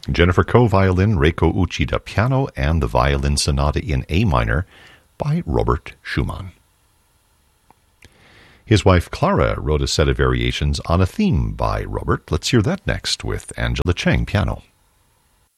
Jennifer Koh violin, Reiko Uchida piano, and the Violin Sonata in A minor by Robert Schumann. His wife Clara wrote a set of variations on a theme by Robert. Let's hear that next with Angela Chang piano.